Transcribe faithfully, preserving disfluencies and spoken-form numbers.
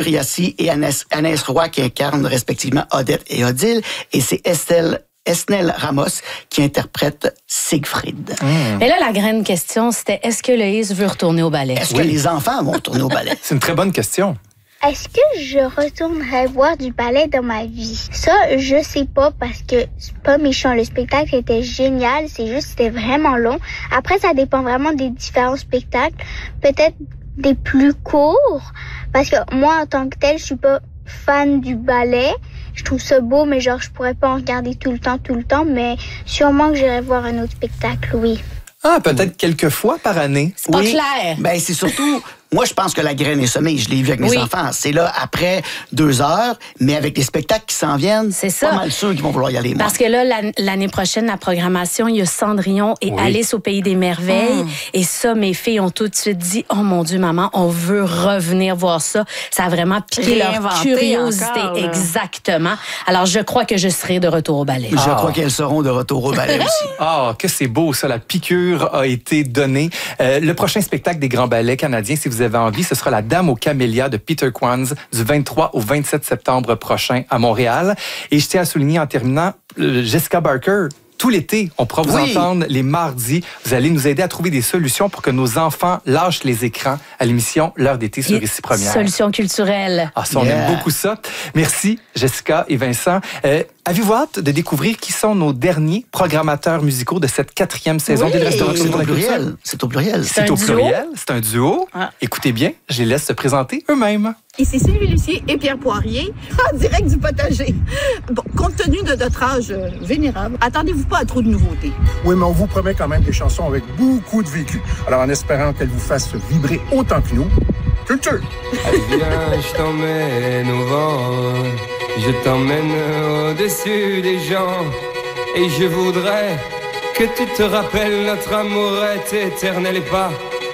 Riassi et Anaïs, Anaïs Roy qui incarnent respectivement Odette et Odile. Et c'est Estelle Esnel Ramos qui interprète Siegfried. Mmh. Et là, la grande question, c'était est-ce que Loïs veut retourner au ballet? Est-ce oui. que les enfants vont retourner au ballet? C'est une très bonne question. Est-ce que je retournerai voir du ballet dans ma vie? Ça, je sais pas parce que c'est pas méchant. Le spectacle était génial. C'est juste c'était vraiment long. Après, ça dépend vraiment des différents spectacles. Peut-être des plus courts. Parce que moi, en tant que telle, je suis pas fan du ballet. Je trouve ça beau, mais genre, je pourrais pas en regarder tout le temps, tout le temps. Mais sûrement que j'irai voir un autre spectacle, oui. Ah, peut-être quelques fois par année. C'est pas Oui. clair. Ben, c'est surtout... Moi, je pense que la graine est semée. Je l'ai vu avec mes Oui. enfants. C'est là, après deux heures, mais avec les spectacles qui s'en viennent, C'est ça. pas mal sûr qu'ils vont vouloir y aller. Moi. Parce que là, l'an- l'année prochaine, la programmation, il y a Cendrillon et Oui. Alice au Pays des Merveilles. Mmh. Et ça, mes filles ont tout de suite dit, oh mon Dieu, maman, on veut revenir voir ça. Ça a vraiment piqué leur Réinventer curiosité. encore, là. Exactement. Alors, je crois que je serai de retour au ballet. Je Ah. crois qu'elles seront de retour au ballet aussi. Ah, que c'est beau, ça. La piqûre a été donnée. Euh, le prochain spectacle des Grands Ballets canadiens, si vous avez envie, ce sera La Dame aux camélias de Peter Kwanz du vingt-trois au vingt-sept septembre prochain à Montréal. Et je tiens à souligner en terminant, euh, Jessica Barker, tout l'été, on pourra vous Oui. entendre les mardis. Vous allez nous aider à trouver des solutions pour que nos enfants lâchent les écrans à l'émission L'heure d'été sur Ici Première. Solution culturelle. Ah, ça, on Yeah. aime beaucoup ça. Merci, Jessica et Vincent. Euh, avez-vous hâte de découvrir qui sont nos derniers programmateurs musicaux de cette quatrième saison Oui, des Restaurations c'est de au la Culture? pluriel. C'est au pluriel. C'est C'est un au duo? pluriel, c'est un duo. Ah. Écoutez bien, je les laisse se présenter eux-mêmes. Ici Sylvie Lucier et Pierre Poirier, en direct du potager. Bon, compte tenu de notre âge euh, vénérable, attendez-vous pas à trop de nouveautés. Oui, mais on vous promet quand même des chansons avec beaucoup de vécu. Alors, en espérant qu'elles vous fassent vibrer autant que nous, culture! Allez, viens, je t'emmène au vent, je t'emmène au-dessus des gens, et je voudrais que tu te rappelles, notre amour est éternel et pas